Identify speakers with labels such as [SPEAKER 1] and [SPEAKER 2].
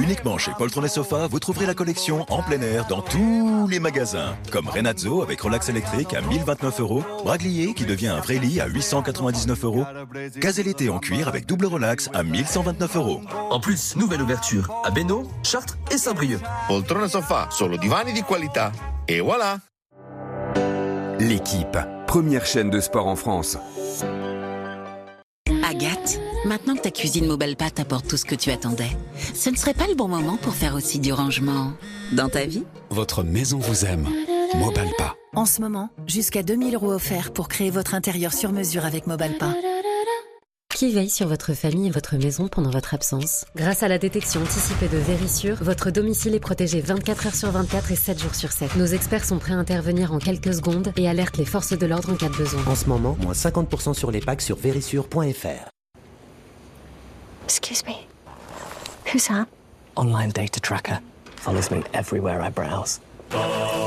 [SPEAKER 1] Uniquement chez Poltron & Sofa, vous trouverez la collection en plein air dans tous les magasins. Comme Renazzo avec relax électrique à 1029 €, Braglier qui devient un vrai lit à 899 €, Caselleté en cuir avec double relax à 1129 €.
[SPEAKER 2] En plus, nouvelle ouverture à Bénaud, Chartres et Saint-Brieuc.
[SPEAKER 3] Poltrone Sofa, solo divani di qualità. Et voilà.
[SPEAKER 4] L'équipe, première chaîne de sport en France.
[SPEAKER 5] Agathe, maintenant que ta cuisine Mobalpa t'apporte tout ce que tu attendais, ce ne serait pas le bon moment pour faire aussi du rangement dans ta vie?
[SPEAKER 6] Votre maison vous aime. Mobalpa.
[SPEAKER 7] En ce moment, jusqu'à 2000 € offerts pour créer votre intérieur sur mesure avec Mobalpa.
[SPEAKER 8] Qui veille sur votre famille et votre maison pendant votre absence? Grâce à la détection anticipée de Vérissure, votre domicile est protégé 24 heures sur 24 et 7 jours sur 7. Nos experts sont prêts à intervenir en quelques secondes et alertent les forces de l'ordre en cas de besoin.
[SPEAKER 9] En ce moment, moins 50% sur les packs sur Vérissure.fr.
[SPEAKER 10] Excuse me. Who's that?
[SPEAKER 11] Online data tracker. Follows me everywhere I browse.